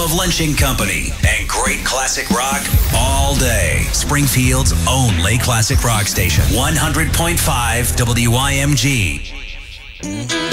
of Lynching Company and great classic rock all day. Springfield's only classic rock station. 100.5 WIMG.